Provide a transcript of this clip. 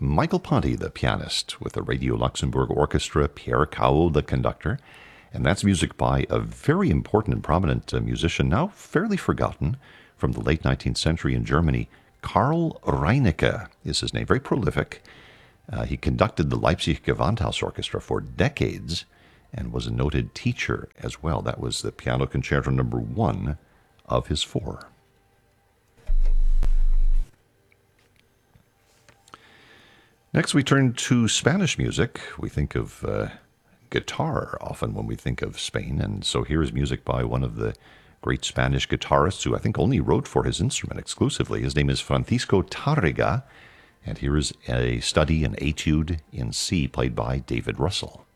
Michael Ponty, the pianist, with the Radio Luxembourg Orchestra, Pierre Cao, the conductor. And that's music by a very important and prominent musician, now fairly forgotten, from the late 19th century in Germany. Karl Reinecke is his name, very prolific. He conducted the Leipzig Gewandhaus Orchestra for decades and was a noted teacher as well. That was the Piano Concerto number 1 of his 4. Next, we turn to Spanish music. We think of guitar often when we think of Spain, and so here is music by one of the great Spanish guitarists who I think only wrote for his instrument exclusively. His name is Francisco Tárrega, and here is a study, an etude in C, played by David Russell.